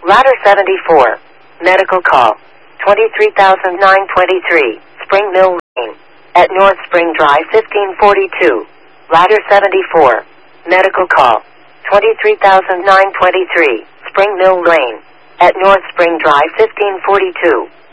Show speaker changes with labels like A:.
A: Ladder 74. Medical call. 23,923. Spring Mill Lane. At North Spring Drive 1542. Ladder 74. Medical call. 23,923. Spring Mill Lane. At North Spring Drive 1542.